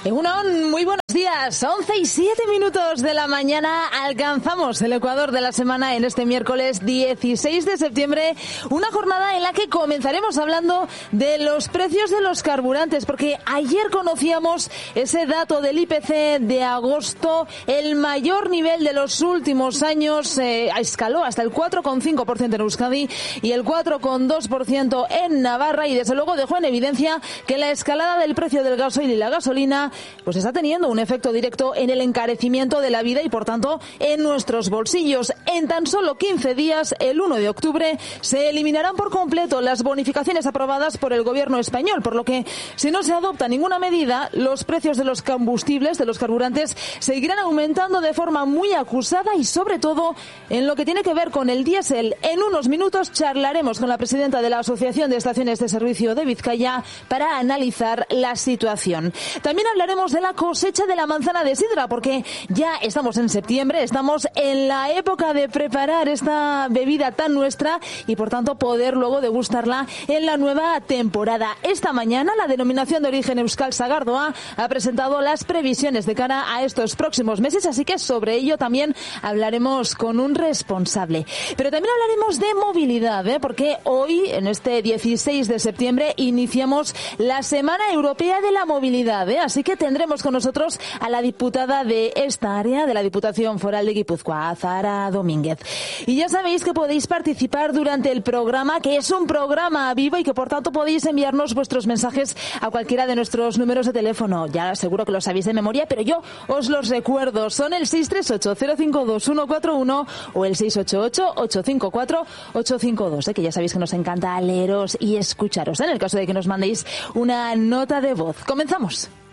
Egunon, muy buenos días. 11:07 de la mañana. Alcanzamos el Ecuador de la semana en este miércoles 16 de septiembre. Una jornada en la que comenzaremos hablando de los precios de los carburantes, porque ayer conocíamos ese dato del IPC de agosto, el mayor nivel de los últimos años. Escaló hasta el 4,5% en Euskadi y el 4,2% en Navarra, y desde luego dejó en evidencia que la escalada del precio del gasoil y la gasolina pues está teniendo un efecto directo en el encarecimiento de la vida y, por tanto, en nuestros bolsillos. En tan solo 15 días, el 1 de octubre, se eliminarán por completo las bonificaciones aprobadas por el gobierno español, por lo que, si no se adopta ninguna medida, los precios de los combustibles, de los carburantes, seguirán aumentando de forma muy acusada y, sobre todo, en lo que tiene que ver con el diésel. En unos minutos charlaremos con la presidenta de la Asociación de Estaciones de Servicio de Vizcaya para analizar la situación. También hablaremos de la cosecha de la manzana de sidra, porque ya estamos en septiembre, estamos en la época de preparar esta bebida tan nuestra y, por tanto, poder luego degustarla en la nueva temporada. Esta mañana la denominación de origen Euskal Sagardoa ha presentado las previsiones de cara a estos próximos meses, así que sobre ello también hablaremos con un responsable. Pero también hablaremos de movilidad, porque hoy, en este 16 de septiembre, iniciamos la Semana Europea de la Movilidad, así que tendremos con nosotros a la diputada de esta área, de la Diputación Foral de Guipúzcoa, Zahara Domínguez. Y ya sabéis que podéis participar durante el programa, que es un programa vivo y que, por tanto, podéis enviarnos vuestros mensajes a cualquiera de nuestros números de teléfono. Ya seguro que lo sabéis de memoria, pero yo os los recuerdo. Son el 638-052-141 o el 688-854-852, que ya sabéis que nos encanta leeros y escucharos, en el caso de que nos mandéis una nota de voz. Comenzamos.